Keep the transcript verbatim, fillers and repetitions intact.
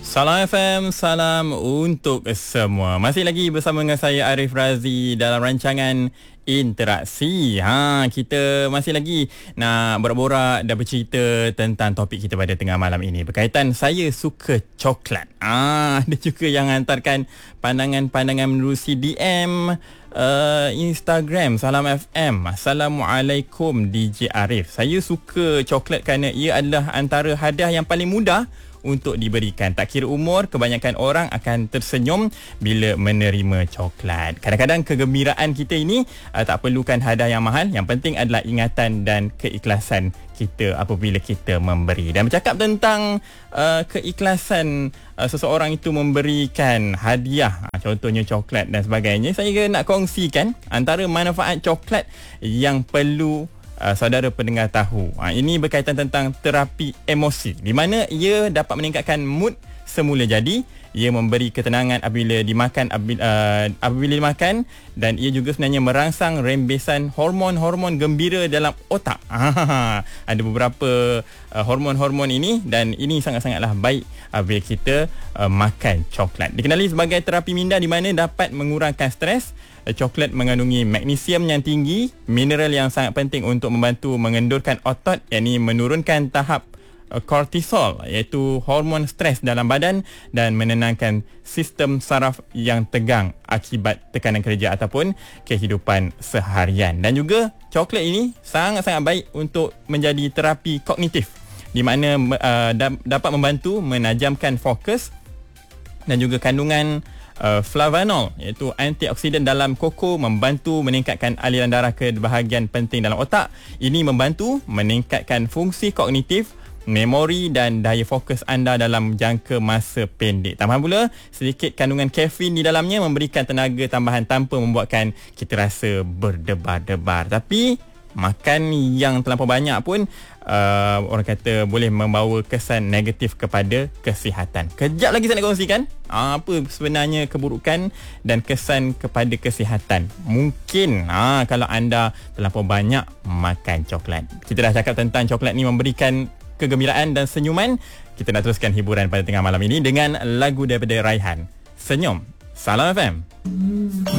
Salam F M, salam untuk semua. Masih lagi bersama dengan saya Arif Razi dalam rancangan Interaksi. Ha, kita masih lagi nak borak-borak dan bercerita tentang topik kita pada tengah malam ini berkaitan saya suka coklat. Ah, ada juga yang hantarkan pandangan-pandangan menerusi D M uh, Instagram Salam F M. Assalamualaikum D J Arif. Saya suka coklat kerana ia adalah antara hadiah yang paling mudah untuk diberikan. Tak kira umur, kebanyakan orang akan tersenyum bila menerima coklat. Kadang-kadang kegembiraan kita ini uh, tak perlukan hadiah yang mahal. Yang penting adalah ingatan dan keikhlasan kita apabila kita memberi. Dan bercakap tentang uh, keikhlasan uh, seseorang itu memberikan hadiah, uh, contohnya coklat dan sebagainya, saya nak kongsikan antara manfaat coklat yang perlu Uh, saudara pendengar tahu. Uh, ini berkaitan tentang terapi emosi, di mana ia dapat meningkatkan mood semula jadi. Ia memberi ketenangan apabila dimakan apabila, uh, apabila dimakan, dan ia juga sebenarnya merangsang rembesan hormon-hormon gembira dalam otak. Ah, ada beberapa uh, hormon-hormon ini, dan ini sangat-sangatlah baik apabila kita uh, makan coklat. Dikenali sebagai terapi minda di mana dapat mengurangkan stres. Coklat mengandungi magnesium yang tinggi, mineral yang sangat penting untuk membantu mengendurkan otot, yakni menurunkan tahap kortisol, iaitu hormon stres dalam badan, dan menenangkan sistem saraf yang tegang akibat tekanan kerja ataupun kehidupan seharian. Dan juga coklat ini sangat-sangat baik untuk menjadi terapi kognitif, di mana uh, da- dapat membantu menajamkan fokus, dan juga kandungan Uh, flavanol, iaitu antioksidan dalam koko, membantu meningkatkan aliran darah ke bahagian penting dalam otak. Ini membantu meningkatkan fungsi kognitif, memori dan daya fokus anda dalam jangka masa pendek. Tambahan pula, sedikit kandungan kafein di dalamnya memberikan tenaga tambahan tanpa membuatkan kita rasa berdebar-debar. Tapi makan yang terlampau banyak pun uh, orang kata boleh membawa kesan negatif kepada kesihatan. Kejap lagi saya nak kongsikan uh, apa sebenarnya keburukan dan kesan kepada kesihatan mungkin uh, kalau anda terlampau banyak makan coklat. Kita dah cakap tentang coklat ni memberikan kegembiraan dan senyuman. Kita nak teruskan hiburan pada tengah malam ini dengan lagu daripada Raihan, Senyum. Salam F M.